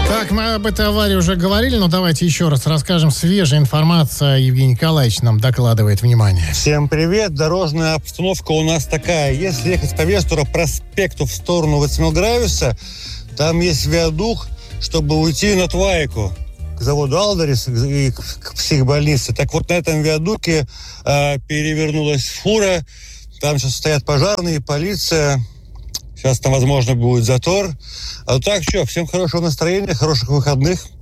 Так, мы об этой аварии уже говорили, но давайте еще раз расскажем. Свежая информация. Евгений Николаевич нам докладывает. Внимание. Всем привет. Дорожная обстановка у нас такая. Если ехать по Вестура проспекту в сторону Вацмилгрависа, там есть виадук, чтобы уйти на Твайку, к заводу Алдерис и к психбольнице. Так вот, на этом виадуке перевернулась фура. Там сейчас стоят пожарные, полиция. Сейчас там, возможно, будет затор. А так что, всем хорошего настроения, хороших выходных.